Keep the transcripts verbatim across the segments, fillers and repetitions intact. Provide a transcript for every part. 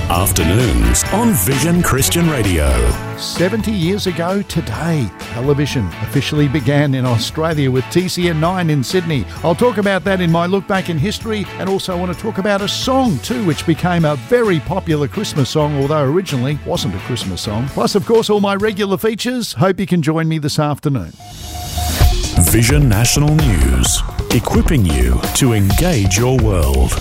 Afternoons on Vision Christian Radio. seventy years ago today, television officially began in Australia with T C N nine in Sydney. I'll talk about that in my look back in history, and also want to talk about a song too, which became a very popular Christmas song, although originally wasn't a Christmas song. Plus, of course, all my regular features. Hope you can join me this afternoon. Vision National News, equipping you to engage your world.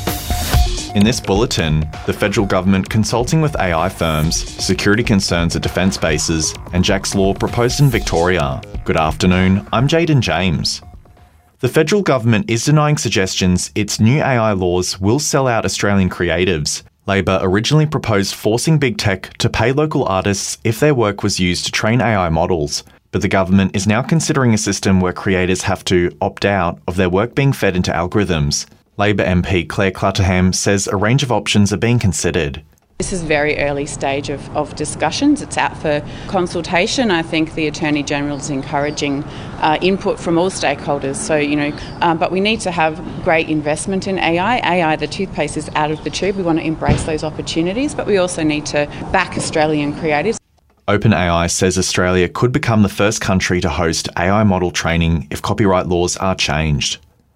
In this bulletin, the federal government consulting with A I firms, security concerns at defence bases, and Jack's Law proposed in Victoria. Good afternoon, I'm Jaden James. The federal government is denying suggestions its new A I laws will sell out Australian creatives. Labor originally proposed forcing big tech to pay local artists if their work was used to train A I models, but the government is now considering a system where creators have to opt out of their work being fed into algorithms. Labor M P Claire Clutterham says a range of options are being considered. This is very early stage of, of discussions. It's out for consultation. I think the Attorney-General is encouraging uh, input from all stakeholders. So, you know, um, but we need to have great investment in A I. A I, the toothpaste, is out of the tube. We want to embrace those opportunities, but we also need to back Australian creatives. OpenAI says Australia could become the first country to host A I model training if copyright laws are changed.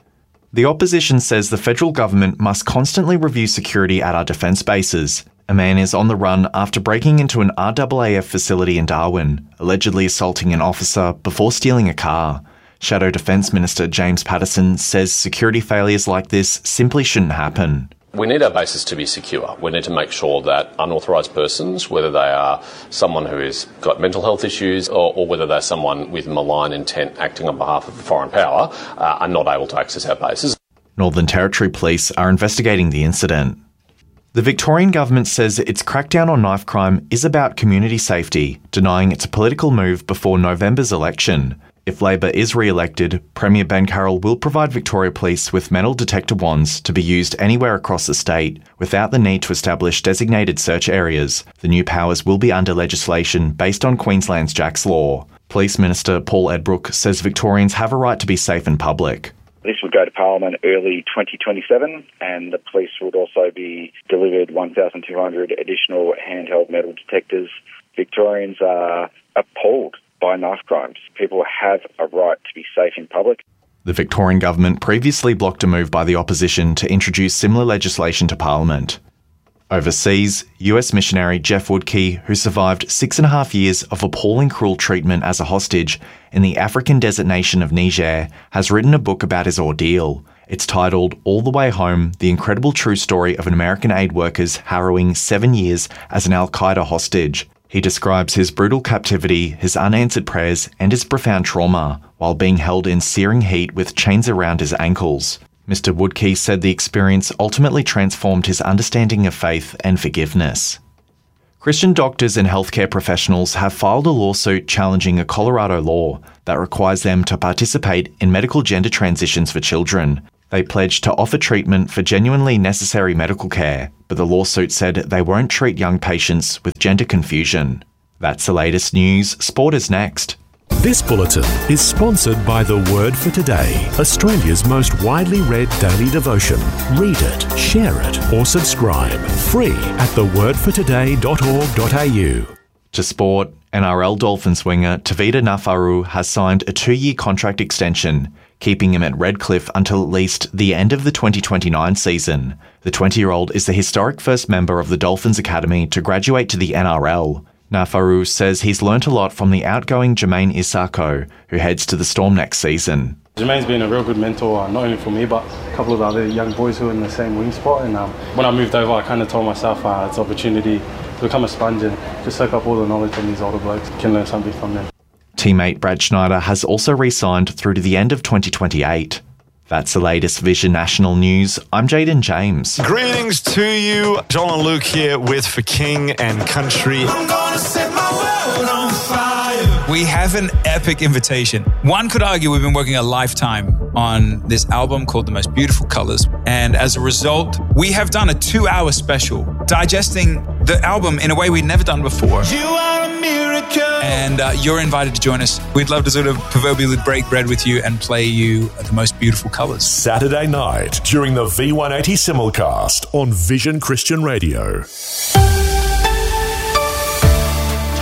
The opposition says the federal government must constantly review security at our defence bases. A man is on the run after breaking into an R A A F facility in Darwin, allegedly assaulting an officer before stealing a car. Shadow Defence Minister James Patterson says security failures like this simply shouldn't happen. We need our bases to be secure. We need to make sure that unauthorised persons, whether they are someone who has got mental health issues or, or whether they're someone with malign intent acting on behalf of a foreign power, uh, are not able to access our bases. Northern Territory Police are investigating the incident. The Victorian government says its crackdown on knife crime is about community safety, denying it's a political move before November's election. If Labor is re-elected, Premier Ben Carroll will provide Victoria Police with metal detector wands to be used anywhere across the state without the need to establish designated search areas. The new powers will be under legislation based on Queensland's Jack's Law. Police Minister Paul Edbrook says Victorians have a right to be safe in public. This would go to Parliament early twenty twenty-seven, and the police would also be delivered one thousand two hundred additional handheld metal detectors. Victorians are appalled by knife crimes. People have a right to be safe in public. The Victorian government previously blocked a move by the opposition to introduce similar legislation to Parliament. Overseas, U S missionary Jeff Woodkey, who survived six and a half years of appalling cruel treatment as a hostage in the African desert nation of Niger, has written a book about his ordeal. It's titled All the Way Home, The Incredible True Story of an American Aid Worker's Harrowing Seven Years as an Al-Qaeda Hostage. He describes his brutal captivity, his unanswered prayers, and his profound trauma while being held in searing heat with chains around his ankles. Mister Woodkey said the experience ultimately transformed his understanding of faith and forgiveness. Christian doctors and healthcare professionals have filed a lawsuit challenging a Colorado law that requires them to participate in medical gender transitions for children. They pledged to offer treatment for genuinely necessary medical care, but the lawsuit said they won't treat young patients with gender confusion. That's the latest news. Sport is next. This bulletin is sponsored by The Word for Today, Australia's most widely read daily devotion. Read it, share it, or subscribe. Free at the word for today dot org dot a u. To sport, N R L Dolphins winger Tavita Nafaru has signed a two-year contract extension, keeping him at Redcliffe until at least the end of the twenty twenty-nine season. The twenty-year-old is the historic first member of the Dolphins Academy to graduate to the N R L. Nafaru says he's learnt a lot from the outgoing Jermaine Isako, who heads to the Storm next season. Jermaine's been a real good mentor, uh, not only for me, but a couple of other young boys who are in the same wing spot. And um, when I moved over, I kind of told myself uh, it's an opportunity to become a sponge and just soak up all the knowledge from these older blokes. Can learn something from them. Teammate Brad Schneider has also re-signed through to the end of twenty twenty-eight. That's the latest Vision National News. I'm Jaden James. Greetings to you. John and Luke here with For King and Country. I'm gonna set my world on fire. We have an epic invitation. One could argue we've been working a lifetime on this album called The Most Beautiful Colors. And as a result, we have done a two-hour special digesting the album in a way we'd never done before. You are a miracle. And uh, you're invited to join us. We'd love to sort of proverbially break bread with you and play you The Most Beautiful Colors. Saturday night during the V one eighty simulcast on Vision Christian Radio.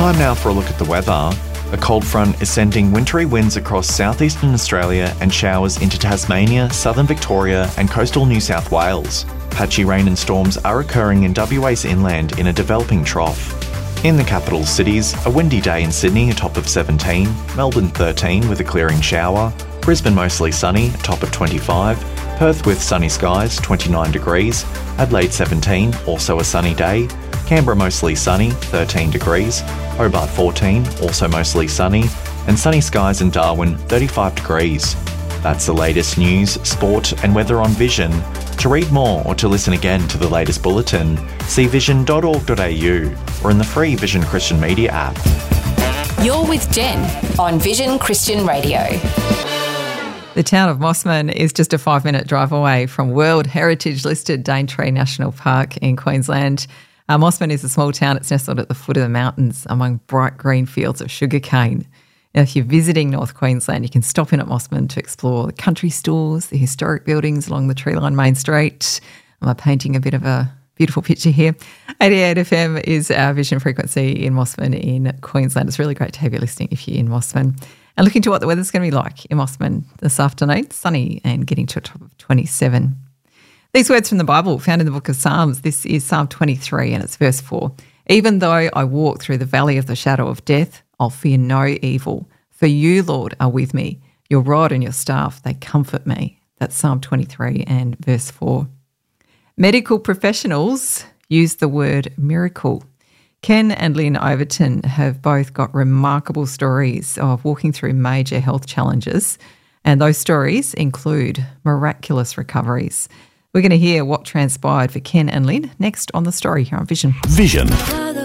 Time now for a look at the weather. A cold front is sending wintry winds across southeastern Australia and showers into Tasmania, southern Victoria and coastal New South Wales. Patchy rain and storms are occurring in W A's inland in a developing trough. In the capital cities, a windy day in Sydney, a top of seventeen, Melbourne thirteen with a clearing shower, Brisbane mostly sunny, a top of twenty-five, Perth with sunny skies, twenty-nine degrees, Adelaide seventeen, also a sunny day, Canberra mostly sunny, thirteen degrees, Hobart fourteen, also mostly sunny, and sunny skies in Darwin, thirty-five degrees. That's the latest news, sport and weather on Vision. To read more or to listen again to the latest bulletin, see vision dot org dot a u or in the free Vision Christian Media app. You're with Jen on Vision Christian Radio. The town of Mossman is just a five-minute drive away from World Heritage-listed Daintree National Park in Queensland. Uh, Mossman is a small town. It's nestled at the foot of the mountains among bright green fields of sugarcane. Now, if you're visiting North Queensland, you can stop in at Mossman to explore the country stores, the historic buildings along the Treeline Main Street. I'm painting a bit of a beautiful picture here. eighty-eight F M is our vision frequency in Mossman in Queensland. It's really great to have you listening if you're in Mossman. And looking to what the weather's going to be like in Mossman this afternoon. Sunny and getting to a top of twenty-seven. These words from the Bible found in the book of Psalms. This is Psalm twenty-three and it's verse four. Even though I walk through the valley of the shadow of death, I'll fear no evil. For you, Lord, are with me. Your rod and your staff, they comfort me. That's Psalm twenty-three and verse four. Medical professionals use the word miracle. Ken and Lynn Overton have both got remarkable stories of walking through major health challenges, and those stories include miraculous recoveries. We're going to hear what transpired for Ken and Lynn next on The Story here on Vision. Vision.